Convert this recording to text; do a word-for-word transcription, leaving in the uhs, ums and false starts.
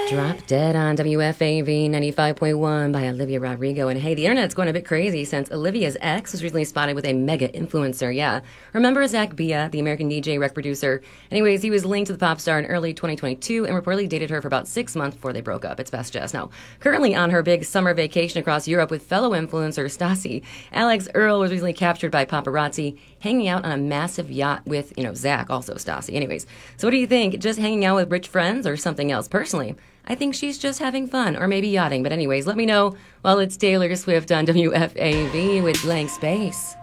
Drop Dead on W F A V ninety-five point one by Olivia Rodrigo. And hey, the internet's going a bit crazy since Olivia's ex was recently spotted with a mega influencer. Yeah. Remember Zach Bia, the American D J rec producer? Anyways, he was linked to the pop star in early twenty twenty-two and reportedly dated her for about six months before they broke up. It's best just. Now, currently on her big summer vacation across Europe with fellow influencer Stassi, Alex Earl was recently captured by paparazzi hanging out on a massive yacht with, you know, Zach, also Stassi. Anyways, so what do you think? Just hanging out with rich friends or something else? Personally, I think she's just having fun, or maybe yachting. But anyways, let me know while it's Taylor Swift on W F A V with Blank Space.